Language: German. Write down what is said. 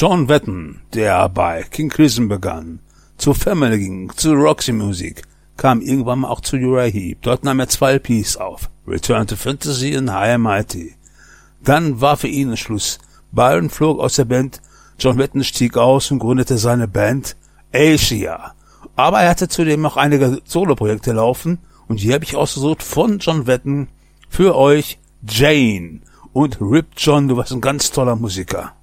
John Wetton, der bei King Crimson begann, zu Family ging, zu Roxy Music, kam irgendwann mal auch zu Uriah Heep. Dort nahm er 2 LPs auf, Return to Fantasy und High and Mighty. Dann war für ihn Schluss. Byron flog aus der Band, John Wetton stieg aus und gründete seine Band Asia. Aber er hatte zudem noch einige Soloprojekte laufen und hier habe ich ausgesucht von John Wetton für euch Jane. Und Rip John, du warst ein ganz toller Musiker.